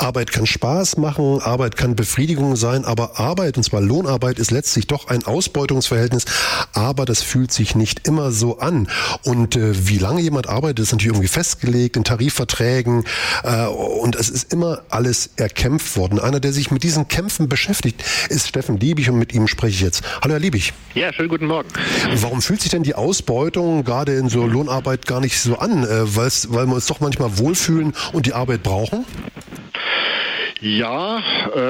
Arbeit kann Spaß machen, Arbeit kann Befriedigung sein, aber Arbeit, und zwar Lohnarbeit, ist letztlich doch ein Ausbeutungsverhältnis, aber das fühlt sich nicht immer so an. Und wie lange jemand arbeitet, ist natürlich irgendwie festgelegt in Tarifverträgen und es ist immer alles erkämpft worden. Einer, der sich mit diesen Kämpfen beschäftigt, ist Steffen Liebig und mit ihm spreche ich jetzt. Hallo Herr Liebig. Ja, schönen guten Morgen. Warum fühlt sich denn die Ausbeutung gerade in so Lohnarbeit gar nicht so an? Weil wir uns doch manchmal wohlfühlen und die Arbeit brauchen? Ja,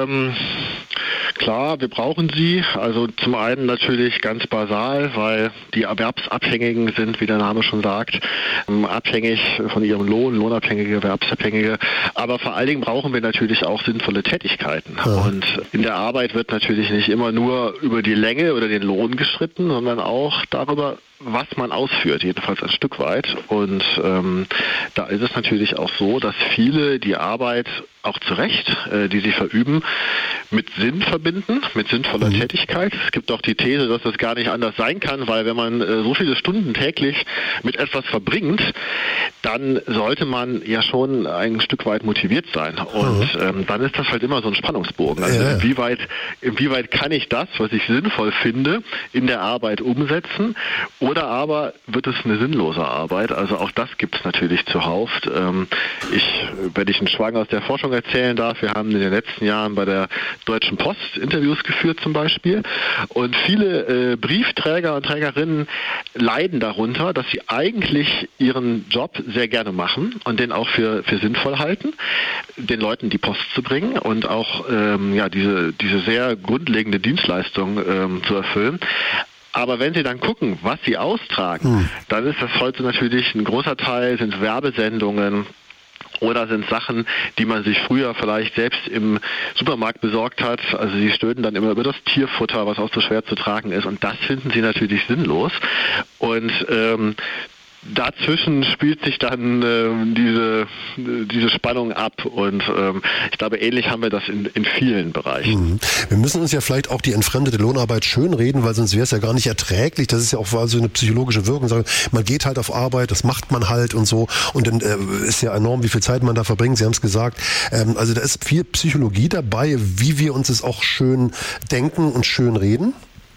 klar, wir brauchen sie. Also zum einen natürlich ganz basal, weil die Erwerbsabhängigen sind, wie der Name schon sagt, abhängig von ihrem Lohn, lohnabhängige, Erwerbsabhängige. Aber vor allen Dingen brauchen wir natürlich auch sinnvolle Tätigkeiten. Ja. Und in der Arbeit wird natürlich nicht immer nur über die Länge oder den Lohn geschritten, sondern auch darüber, was man ausführt, jedenfalls ein Stück weit. Und da ist es natürlich auch so, dass viele die Arbeit auch zu Recht, die sie verüben, mit Sinn verbinden, mit sinnvoller Tätigkeit. Es gibt auch die These, dass das gar nicht anders sein kann, weil wenn man so viele Stunden täglich mit etwas verbringt, dann sollte man ja schon ein Stück weit motiviert sein. Und dann ist das halt immer so ein Spannungsbogen. Also inwieweit kann ich das, was ich sinnvoll finde, in der Arbeit umsetzen? Oder aber wird es eine sinnlose Arbeit? Also auch das gibt es natürlich zuhauf. Wenn ich einen Schwang aus der Forschung erzählen darf, wir haben in den letzten Jahren bei der Deutschen Post Interviews geführt zum Beispiel. Und viele Briefträger und Trägerinnen leiden darunter, dass sie eigentlich ihren Job sehr gerne machen und den auch für sinnvoll halten, den Leuten die Post zu bringen und auch diese sehr grundlegende Dienstleistung zu erfüllen. Aber wenn Sie dann gucken, was Sie austragen, dann ist das heute natürlich ein großer Teil, sind Werbesendungen oder sind Sachen, die man sich früher vielleicht selbst im Supermarkt besorgt hat. Also Sie stöhnen dann immer über das Tierfutter, was auch so schwer zu tragen ist. Und das finden Sie natürlich sinnlos. Und dazwischen spielt sich dann diese Spannung ab und ich glaube, ähnlich haben wir das in vielen Bereichen. Wir müssen uns ja vielleicht auch die entfremdete Lohnarbeit schönreden, weil sonst wäre es ja gar nicht erträglich. Das ist ja auch so eine psychologische Wirkung. Man geht halt auf Arbeit, das macht man halt und so und dann ist ja enorm, wie viel Zeit man da verbringt. Sie haben es gesagt. Also da ist viel Psychologie dabei, wie wir uns es auch schön denken und schön reden.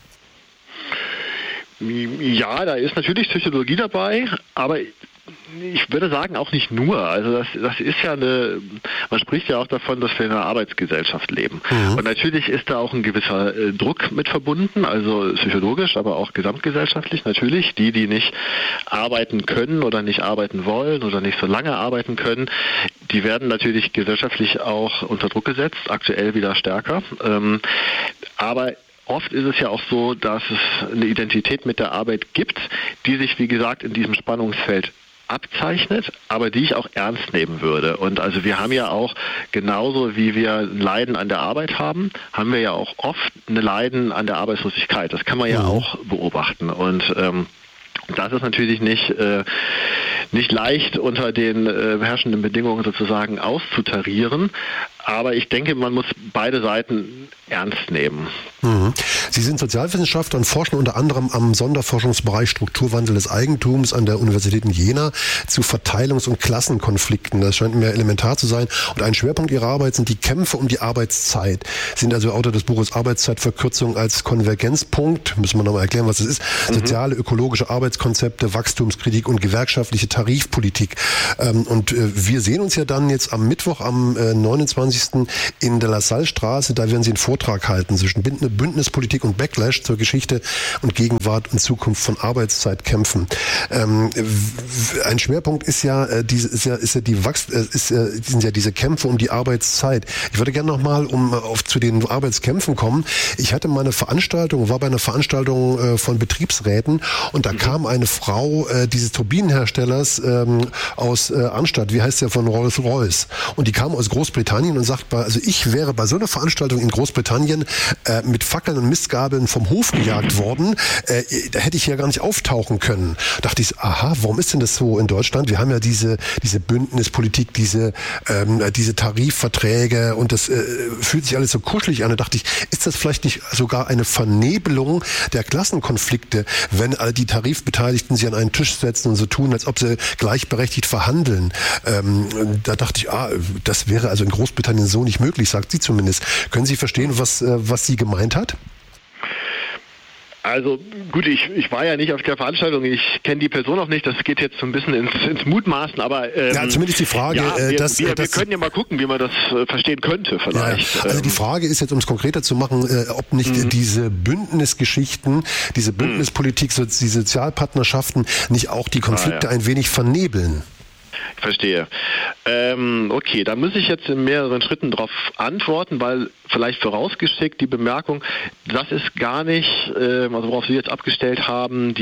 Ja, da ist natürlich Psychologie dabei, aber ich würde sagen auch nicht nur. Also das ist ja man spricht ja auch davon, dass wir in einer Arbeitsgesellschaft leben. Und natürlich ist da auch ein gewisser Druck mit verbunden, also psychologisch, aber auch gesamtgesellschaftlich natürlich. Die nicht arbeiten können oder nicht arbeiten wollen oder nicht so lange arbeiten können, die werden natürlich gesellschaftlich auch unter Druck gesetzt, aktuell wieder stärker. Aber oft ist es ja auch so, dass es eine Identität mit der Arbeit gibt, die sich, wie gesagt, in diesem Spannungsfeld abzeichnet, aber die ich auch ernst nehmen würde. Und also wir haben ja auch, genauso wie wir ein Leiden an der Arbeit haben, haben wir ja auch oft ein Leiden an der Arbeitslosigkeit. Das kann man ja auch beobachten. Und das ist natürlich nicht leicht unter den herrschenden Bedingungen sozusagen auszutarieren. Aber ich denke, man muss beide Seiten ernst nehmen. Sie sind Sozialwissenschaftler und forschen unter anderem am Sonderforschungsbereich Strukturwandel des Eigentums an der Universität in Jena zu Verteilungs- und Klassenkonflikten. Das scheint mir elementar zu sein. Und ein Schwerpunkt Ihrer Arbeit sind die Kämpfe um die Arbeitszeit. Sie sind also Autor des Buches Arbeitszeitverkürzung als Konvergenzpunkt. Müssen wir nochmal erklären, was es ist. Soziale, ökologische Arbeitskonzepte, Wachstumskritik und gewerkschaftliche Tarifpolitik. Und wir sehen uns ja dann jetzt am Mittwoch, am 29. in der LaSalle-Straße. Da werden Sie einen Vortrag halten zwischen Bündnispolitik und Backlash zur Geschichte und Gegenwart und Zukunft von Arbeitszeitkämpfen. Ein Schwerpunkt sind ja diese Kämpfe um die Arbeitszeit. Ich würde gerne nochmal zu den Arbeitskämpfen kommen. Ich hatte mal war bei einer Veranstaltung von Betriebsräten und da kam eine Frau dieses Turbinenherstellers aus Arnstadt, wie heißt der, von Rolls-Royce, und die kam aus Großbritannien und sagt, also ich wäre bei so einer Veranstaltung in Großbritannien mit Fackeln und Mistgabeln vom Hof gejagt worden, da hätte ich ja gar nicht auftauchen können. Da dachte ich, warum ist denn das so in Deutschland? Wir haben ja diese Bündnispolitik, diese Tarifverträge und das fühlt sich alles so kuschelig an. Da dachte ich, ist das vielleicht nicht sogar eine Vernebelung der Klassenkonflikte, wenn all die Tarifbeteiligten sich an einen Tisch setzen und so tun, als ob sie gleichberechtigt verhandeln? Da dachte ich, das wäre also in Großbritannien Großbritannien so nicht möglich, sagt sie zumindest. Können Sie verstehen, was sie gemeint hat? Also gut, ich war ja nicht auf der Veranstaltung, ich kenne die Person auch nicht, das geht jetzt so ein bisschen ins Mutmaßen, aber zumindest die Frage, wir können ja mal gucken, wie man das verstehen könnte vielleicht. Ja, also die Frage ist jetzt, um es konkreter zu machen, ob nicht diese Bündnisgeschichten, diese Bündnispolitik, die Sozialpartnerschaften nicht auch die Konflikte ein wenig vernebeln. Ich verstehe. Okay, da muss ich jetzt in mehreren Schritten darauf antworten, weil vielleicht vorausgeschickt die Bemerkung, das ist gar nicht, also worauf Sie jetzt abgestellt haben,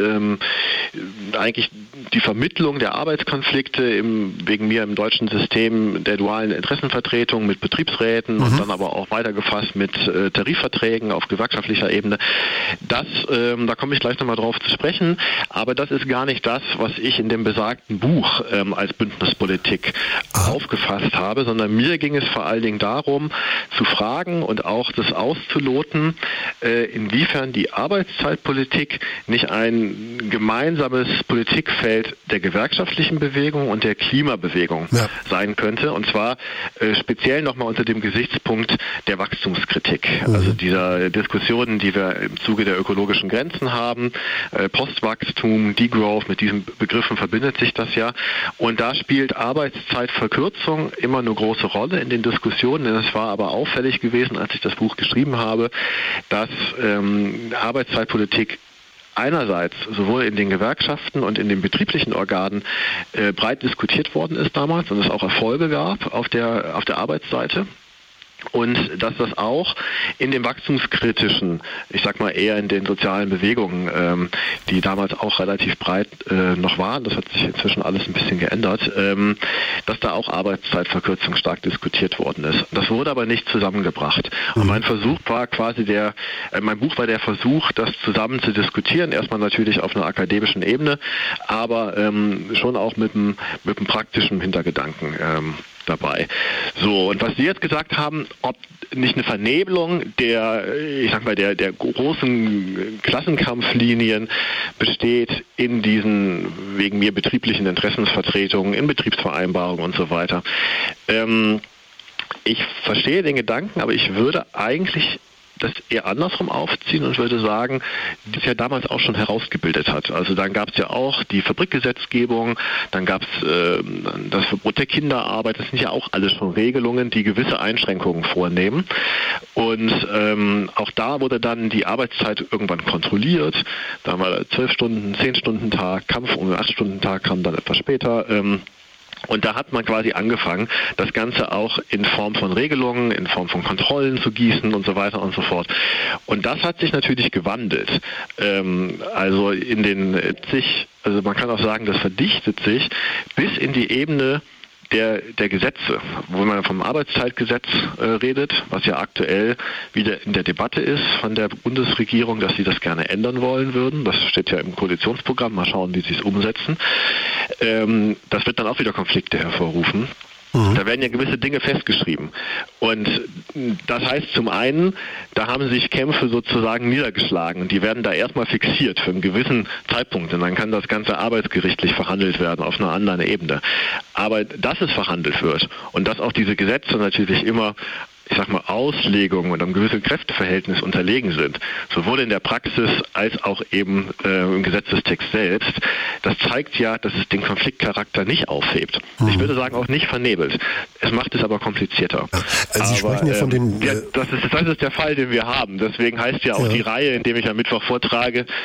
eigentlich die Vermittlung der Arbeitskonflikte wegen mir im deutschen System der dualen Interessenvertretung mit Betriebsräten und dann aber auch weitergefasst mit Tarifverträgen auf gewerkschaftlicher Ebene. Da komme ich gleich nochmal drauf zu sprechen, aber das ist gar nicht das, was ich in dem besagten Buch als Bündnispolitik aufgefasst habe, sondern mir ging es vor allen Dingen darum, zu fragen und auch das auszuloten, inwiefern die Arbeitszeitpolitik nicht ein gemeinsames Politikfeld der gewerkschaftlichen Bewegung und der Klimabewegung sein könnte, und zwar speziell nochmal unter dem Gesichtspunkt der Wachstumskritik, also dieser Diskussionen, die wir im Zuge der ökologischen Grenzen haben, Postwachstum, Degrowth, mit diesen Begriffen verbindet sich das ja. Und da spielt Arbeitszeitverkürzung immer eine große Rolle in den Diskussionen, denn es war aber auffällig gewesen, als ich das Buch geschrieben habe, dass Arbeitszeitpolitik einerseits sowohl in den Gewerkschaften und in den betrieblichen Organen breit diskutiert worden ist damals und es auch Erfolge gab auf der Arbeitsseite. Und dass das auch in den wachstumskritischen, ich sag mal eher in den sozialen Bewegungen, die damals auch relativ breit noch waren, das hat sich inzwischen alles ein bisschen geändert, dass da auch Arbeitszeitverkürzung stark diskutiert worden ist. Das wurde aber nicht zusammengebracht. Und mein Buch war der Versuch, das zusammen zu diskutieren, erstmal natürlich auf einer akademischen Ebene, aber schon auch mit einem praktischen Hintergedanken dabei. So, und was Sie jetzt gesagt haben, ob nicht eine Vernebelung der großen Klassenkampflinien besteht in diesen wegen mir betrieblichen Interessensvertretungen, in Betriebsvereinbarungen und so weiter. Ich verstehe den Gedanken, aber ich würde eigentlich das eher andersrum aufziehen und würde sagen, die es ja damals auch schon herausgebildet hat. Also dann gab es ja auch die Fabrikgesetzgebung, dann gab es das Verbot der Kinderarbeit, das sind ja auch alles schon Regelungen, die gewisse Einschränkungen vornehmen. Und auch da wurde dann die Arbeitszeit irgendwann kontrolliert. Da war 12 Stunden, 10-Stunden-Tag, Kampf um 8-Stunden-Tag kam dann etwas später. Und da hat man quasi angefangen, das Ganze auch in Form von Regelungen, in Form von Kontrollen zu gießen und so weiter und so fort. Und das hat sich natürlich gewandelt. Also man kann auch sagen, das verdichtet sich bis in die Ebene der Gesetze, wo man vom Arbeitszeitgesetz redet, was ja aktuell wieder in der Debatte ist von der Bundesregierung, dass sie das gerne ändern wollen würden. Das steht ja im Koalitionsprogramm. Mal schauen, wie sie es umsetzen. Das wird dann auch wieder Konflikte hervorrufen. Da werden ja gewisse Dinge festgeschrieben. Und das heißt zum einen, da haben sich Kämpfe sozusagen niedergeschlagen und die werden da erstmal fixiert für einen gewissen Zeitpunkt und dann kann das Ganze arbeitsgerichtlich verhandelt werden auf einer anderen Ebene. Aber dass es verhandelt wird und dass auch diese Gesetze natürlich immer Auslegungen und einem gewissen Kräfteverhältnis unterlegen sind, sowohl in der Praxis als auch eben im Gesetzestext selbst, das zeigt ja, dass es den Konfliktcharakter nicht aufhebt. Ich würde sagen, auch nicht vernebelt. Es macht es aber komplizierter. Ja, also Sie sprechen ja von den... das ist der Fall, den wir haben. Deswegen heißt ja auch die Reihe, in dem ich am Mittwoch vortrage,